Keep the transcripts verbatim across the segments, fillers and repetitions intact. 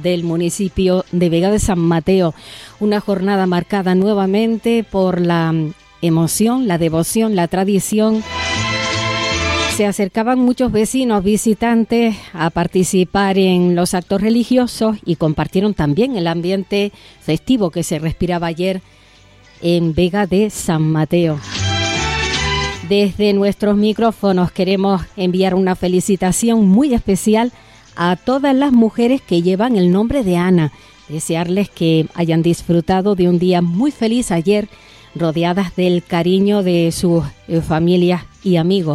del municipio de Vega de San Mateo. Una jornada marcada nuevamente por la emoción, la devoción, la tradición. Se acercaban muchos vecinos visitantes a participar en los actos religiosos y compartieron también el ambiente festivo que se respiraba ayer en Vega de San Mateo. Desde nuestros micrófonos queremos enviar una felicitación muy especial a todas las mujeres que llevan el nombre de Ana. Desearles que hayan disfrutado de un día muy feliz ayer, rodeadas del cariño de sus familias y amigos.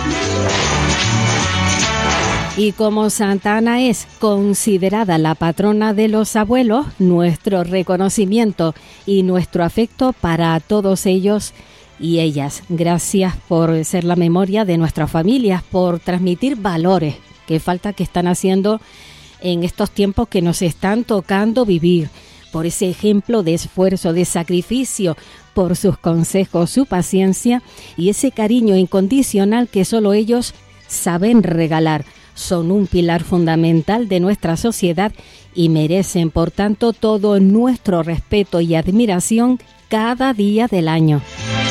Y como Santa Ana es considerada la patrona de los abuelos, nuestro reconocimiento y nuestro afecto para todos ellos y ellas. Gracias por ser la memoria de nuestras familias, por transmitir valores que falta que están haciendo en estos tiempos que nos están tocando vivir, por ese ejemplo de esfuerzo, de sacrificio, por sus consejos, su paciencia y ese cariño incondicional que solo ellos saben regalar. Son un pilar fundamental de nuestra sociedad y merecen, por tanto, todo nuestro respeto y admiración cada día del año.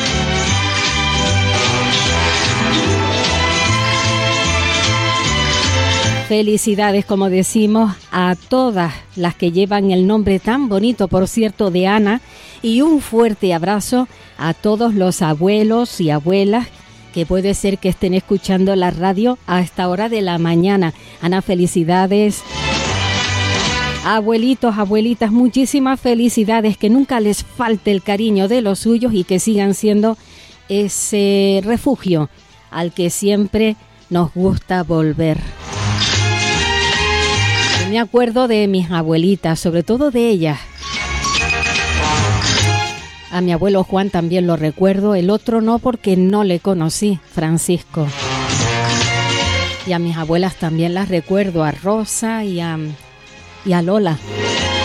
Felicidades, como decimos, a todas las que llevan el nombre tan bonito, por cierto, de Ana, y un fuerte abrazo a todos los abuelos y abuelas que puede ser que estén escuchando la radio a esta hora de la mañana. Ana, felicidades. Abuelitos, abuelitas, muchísimas felicidades, que nunca les falte el cariño de los suyos y que sigan siendo ese refugio al que siempre nos gusta volver. Me acuerdo de mis abuelitas, sobre todo de ellas. A mi abuelo Juan también lo recuerdo, el otro no porque no le conocí, Francisco. Y a mis abuelas también las recuerdo, a Rosa y a, y a Lola.